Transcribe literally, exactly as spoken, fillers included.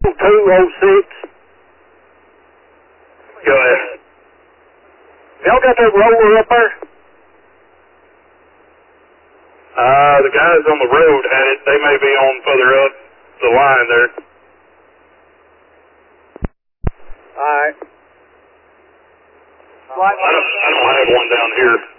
two oh six. Go ahead. Y'all got that roller up there? Uh, the guys on the road had it. They may be on further up the line there. Alright. I don't, I don't have one down here.